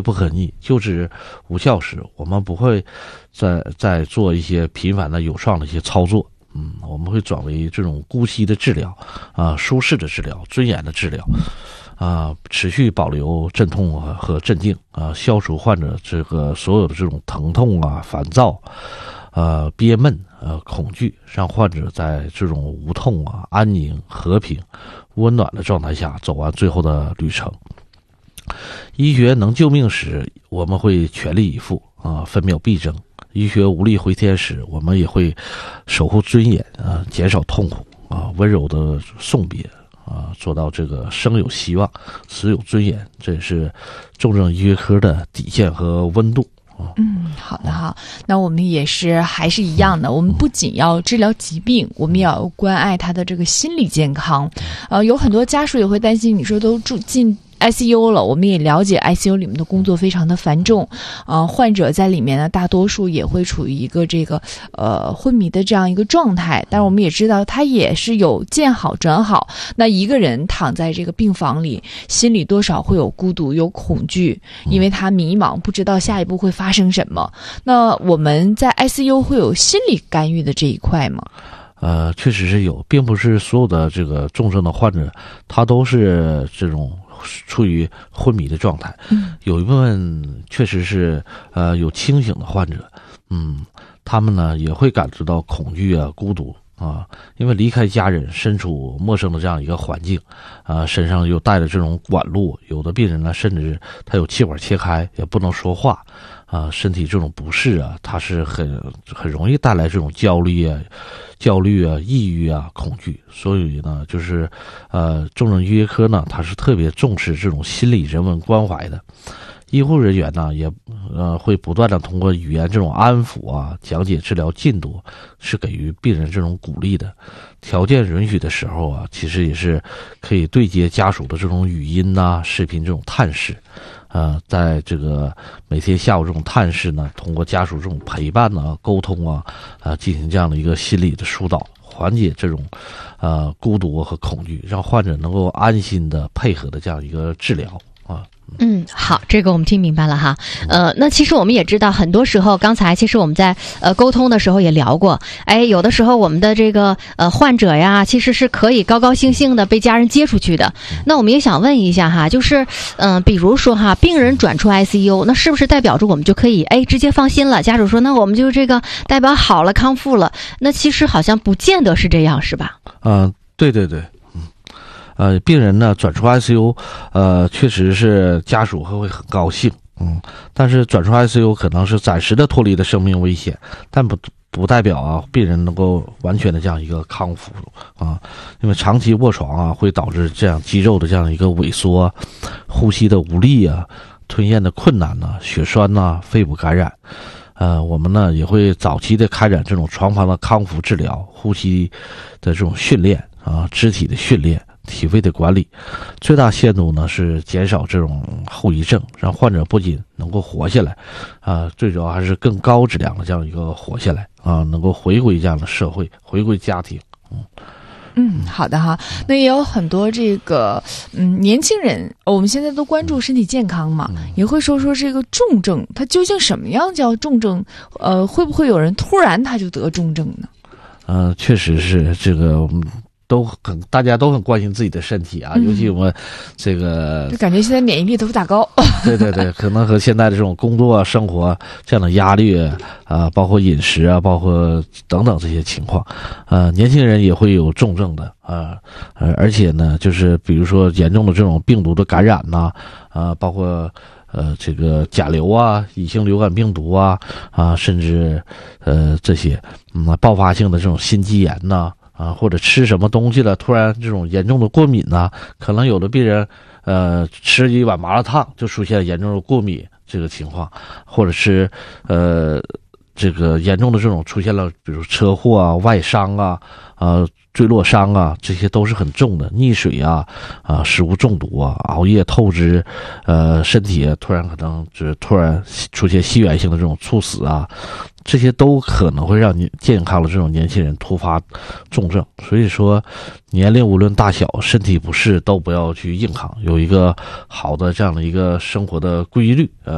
不可逆，就治无效时，我们不会再做一些频繁的有创的一些操作。我们会转为这种姑息的治疗，舒适的治疗，尊严的治疗，持续保留镇痛和镇静，消除患者这个所有的这种疼痛烦躁，憋闷，恐惧，让患者在这种无痛安宁、和平、温暖的状态下走完最后的旅程。医学能救命时，我们会全力以赴，分秒必争。医学无力回天时，我们也会守护尊严，减少痛苦，温柔的送别，做到这个生有希望，死有尊严，这也是重症医学科的底线和温度。 好的哈，那我们也是还是一样的，我们不仅要治疗疾病，我们也要关爱他的这个心理健康。有很多家属也会担心，你说都住进ICU 了，我们也了解 ICU 里面的工作非常的繁重，患者在里面呢，大多数也会处于一个这个昏迷的这样一个状态，但是我们也知道他也是有见好转好。那一个人躺在这个病房里，心里多少会有孤独，有恐惧，因为他迷茫，不知道下一步会发生什么。那我们在 ICU 会有心理干预的这一块吗？ 确实是有，并不是所有的这个重症的患者他都是这种处于昏迷的状态，有一部分确实是有清醒的患者，他们呢也会感知到恐惧孤独因为离开家人，身处陌生的这样一个环境，身上又带着这种管路，有的病人呢甚至他有气管切开，也不能说话，身体这种不适它是很容易带来这种焦虑、抑郁恐惧。所以呢，就是重症医学科呢，它是特别重视这种心理人文关怀的。医护人员呢，也会不断的通过语言这种安抚讲解治疗进度，是给予病人这种鼓励的。条件允许的时候其实也是可以对接家属的这种语音视频这种探视。在这个每天下午这种探视呢，通过家属这种陪伴沟通进行这样的一个心理的疏导，缓解这种孤独和恐惧，让患者能够安心的配合的这样一个治疗。 好，这个我们听明白了哈。那其实我们也知道，很多时候，刚才其实我们在沟通的时候也聊过，有的时候我们的这个患者呀，其实是可以高高兴兴的被家人接出去的。那我们也想问一下哈，就是比如说病人转出 ICU， 那是不是代表着我们就可以直接放心了？家属说，那我们就这个代表好了，康复了。那其实好像不见得是这样，是吧？ 对。病人呢转出 ICU， 确实是家属会很高兴，但是转出 ICU 可能是暂时的脱离了生命危险，但不代表病人能够完全的这样一个康复因为长期卧床会导致这样肌肉的这样一个萎缩，呼吸的无力吞咽的困难血栓肺部感染。我们呢也会早期的开展这种床旁的康复治疗，呼吸的这种训练肢体的训练，体位的管理，最大限度呢是减少这种后遗症，让患者不仅能够活下来，最主要还是更高质量的这样一个活下来能够回归这样的社会，回归家庭。 好的哈。那也有很多这个年轻人，我们现在都关注身体健康嘛，也会说这个重症它究竟什么样叫重症？会不会有人突然他就得重症呢？ 确实是这个。大家都很关心自己的身体尤其我们这个就感觉现在免疫力都不大高。 对，可能和现在的这种工作生活这样的压力包括饮食包括等等这些情况，年轻人也会有重症的而且呢，就是比如说严重的这种病毒的感染包括这个甲流乙型流感病毒甚至这些爆发性的这种心肌炎或者吃什么东西了，突然这种严重的过敏可能有的病人吃一碗麻辣烫就出现严重的过敏这个情况，或者是这个严重的这种出现了，比如车祸外伤坠落伤这些都是很重的。溺水食物中毒熬夜透支，身体突然可能就是突然出现系源性的这种猝死这些都可能会让你健康的这种年轻人突发重症。所以说年龄无论大小，身体不适都不要去硬扛，有一个好的这样的一个生活的规律，